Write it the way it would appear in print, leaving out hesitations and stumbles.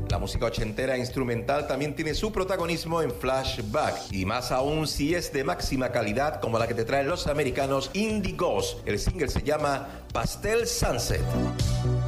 La música ochentera instrumental también tiene su protagonismo en Flashback, y más aún si es de máxima calidad como la que te traen los americanos Indie Ghost. El single se llama Pastel Sunset.